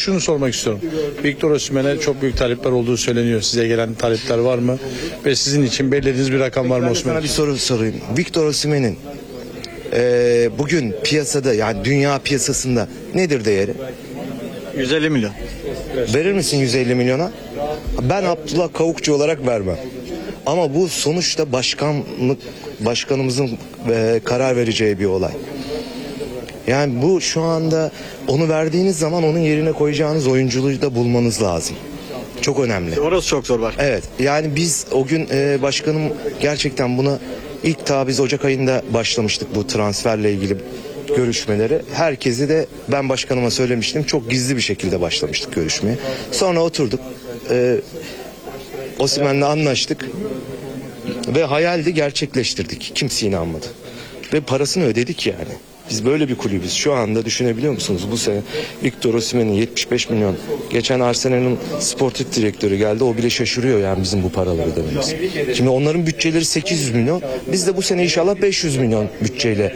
şunu sormak istiyorum. Victor Osimhen'e çok büyük talepler olduğu söyleniyor. Size gelen talepler var mı? Ve sizin için belirlediğiniz bir rakam var mı Ben Osimhen? sana bir soru sorayım. Victor Osimhen'in bugün piyasada, yani dünya piyasasında nedir değeri? 150 milyon. Verir misin 150 milyona? Ben Abdullah Kavukçu olarak vermem. Ama bu sonuçta başkanımızın karar vereceği bir olay. Yani bu şu anda onu verdiğiniz zaman onun yerine koyacağınız oyuncuyu da bulmanız lazım. Çok önemli. Orası çok zor var. Evet, yani biz o gün başkanım gerçekten buna biz Ocak ayında başlamıştık bu transferle ilgili görüşmeleri. Herkesi de ben başkanıma söylemiştim. Çok gizli bir şekilde başlamıştık görüşmeye. Sonra oturduk. Osimhen'le anlaştık. Ve hayaldi, gerçekleştirdik. Kimse inanmadı. Ve parasını ödedik yani. Biz böyle bir kulübüz. Şu anda düşünebiliyor musunuz? Bu sene Victor Osimhen'in 75 milyon. Geçen Arsenal'in sportif direktörü geldi. O bile şaşırıyor yani bizim bu paraları ödememiz. Şimdi onların bütçeleri 800 milyon. Biz de bu sene inşallah 500 milyon bütçeyle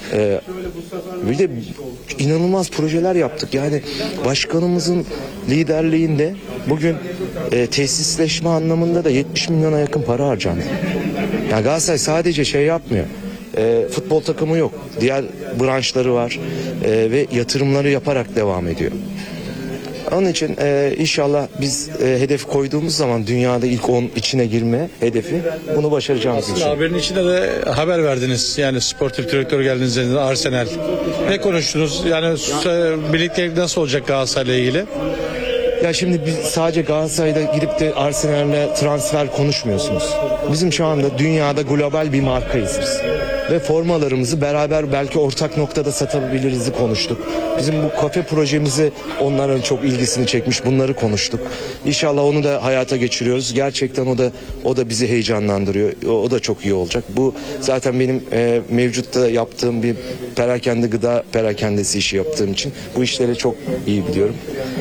bir de inanılmaz projeler yaptık. Yani başkanımızın liderliğinde bugün tesisleşme anlamında da 70 milyona yakın para harcandı. Yani Galatasaray sadece şey yapmıyor. Futbol takımı yok. Diğer branşları var ve yatırımları yaparak devam ediyor. Onun için inşallah biz hedef koyduğumuz zaman dünyada ilk 10 içine girme hedefi, bunu başaracağımızı düşünüyorum. Haberin içinde de haber verdiniz. Yani sportif direktör geldiniz dediniz, Arsenal. Ne konuştunuz? Yani birliktelik nasıl olacak Galatasaray'la ilgili? Ya şimdi biz sadece Galatasaray'da girip de Arsenal'le transfer konuşmuyorsunuz. Bizim şu anda dünyada global bir markayız biz. Ve formalarımızı beraber belki ortak noktada satabiliriz'i konuştuk. Bizim bu kafe projemizi onların çok ilgisini çekmiş, bunları konuştuk. İnşallah onu da hayata geçiriyoruz. Gerçekten o da bizi heyecanlandırıyor. O da çok iyi olacak. Bu zaten benim mevcutta yaptığım bir gıda perakendesi işi yaptığım için bu işleri çok iyi biliyorum.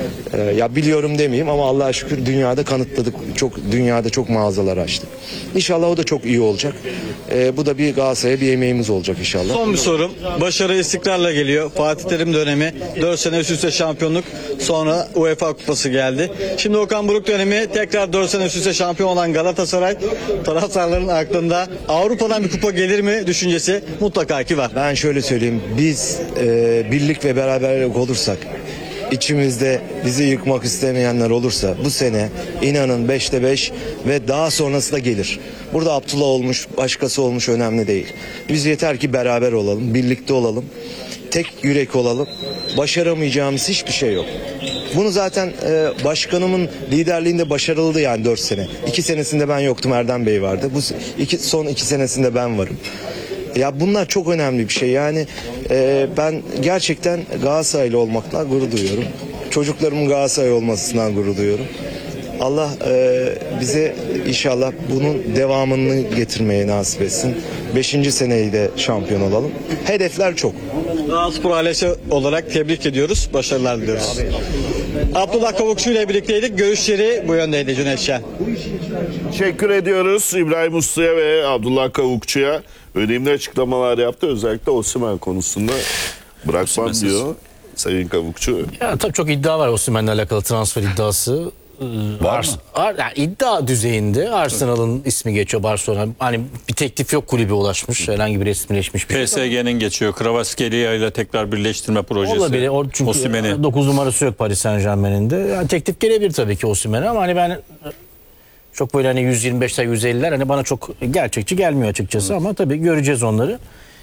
Ya biliyorum demeyeyim ama Allah'a şükür dünyada kanıtladık. Dünyada çok mağazalar açtık. İnşallah o da çok iyi olacak. Bu da bir Galatasaray'a bir emeğimiz olacak inşallah. Son bir sorum. Başarı istikrarla geliyor. Fatih Terim dönemi. 4 sene üst üste şampiyonluk. Sonra UEFA Kupası geldi. Şimdi Okan Buruk dönemi. Tekrar 4 sene üst üste şampiyon olan Galatasaray. Taraftarların aklında Avrupa'dan bir kupa gelir mi düşüncesi mutlaka ki var. Ben şöyle söyleyeyim. Biz birlik ve beraberlik olursak, İçimizde bizi yıkmak istemeyenler olursa bu sene inanın 5'te 5 ve daha sonrası da gelir. Burada Abdullah olmuş, başkası olmuş önemli değil. Biz yeter ki beraber olalım, birlikte olalım, tek yürek olalım. Başaramayacağımız hiçbir şey yok. Bunu zaten başkanımın liderliğinde başarıldı yani 4 sene. 2 senesinde ben yoktum, Erdem Bey vardı. Son 2 senesinde ben varım. Ya bunlar çok önemli bir şey. Yani ben gerçekten Galatasaraylı olmakla gurur duyuyorum. Çocuklarımın Galatasaray olmasından gurur duyuyorum. Allah bize inşallah bunun devamını getirmeye nasip etsin. 5. seneyi de şampiyon olalım. Hedefler çok. Galatasaray ailesi olarak tebrik ediyoruz. Başarılar diliyoruz. Abdullah Kavukçu ile birlikteydik. Görüşleri bu yöndeydi Cüneyt Şen. Teşekkür ediyoruz İbrahim Uslu'ya ve Abdullah Kavukçu'ya. Önemli açıklamalar yaptı. Özellikle Osimhen konusunda bırakmam diyor Sayın Kavukçu. Ya tabii çok iddia var Osimhen'le alakalı, transfer iddiası. Var mı? Yani iddia düzeyinde Arsenal'ın ismi geçiyor, Barcelona. Hani bir teklif yok, kulübe ulaşmış. Herhangi bir resmileşmiş bir şey. PSG'nin geçiyor. Kvaratskhelia ile tekrar birleştirme projesi. Olabilir. Çünkü Osimhen'i. 9 numarası yok Paris Saint-Germain'in de. Yani teklif gelebilir tabii ki Osimhen'e ama hani ben çok böyle hani 125'ler 150'ler hani bana çok gerçekçi gelmiyor açıkçası ama tabii göreceğiz onları.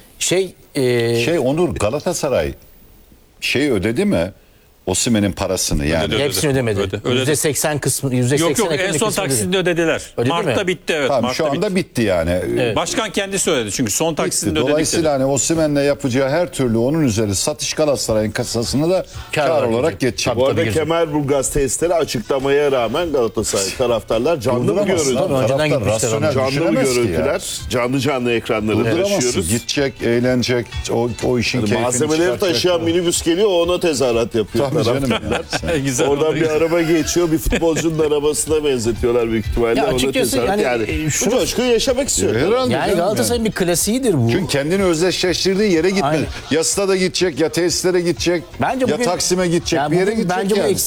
Onur, Galatasaray ödedi mi? Osimhen'in parasını yani. Ödedi. Hepsini ödemedi. Ödedi. %80 kısmı, %80 Yok en yakın son kısmı taksitini ödediler. Ödedi Mart'ta mi? bitti evet. Tamam, Mart'ta şu anda bitti yani. Evet. Başkan kendisi ödedi çünkü son taksitini ödedik dedi. Dolayısıyla hani Osimhen'le yapacağı her türlü onun üzeri satış Galatasaray'ın kasasına da kar olarak geçecek. Bu arada Kemerburgaz testleri açıklamaya rağmen Galatasaray taraftarlar canlı mı görüntüler? Canlı ekranları taşıyoruz. Gidecek, eğlenecek, o işin keyfini Malzemeleri çıkartacak. taşıyan minibüs geliyor, ona tezahürat yapıyor Tabii canım. taraftarlar. Güzel. Oradan bir araba geçiyor, bir futbolcunun arabasına benzetiyorlar büyük ihtimalle. Ya Ona açıkçası tezahürat. yani, Bu coşkuyu yaşamak istiyor. Herhalde Yani canım Galatasaray'ın bir klasiğidir bu. Çünkü kendini özdeşleştirdiği yere gitmedi. Aynen. Ya stada gidecek, ya tesislere gidecek, Bence ya bugün- Taksim'e gidecek, Ya bir yere bugün gidecek bence bu yani.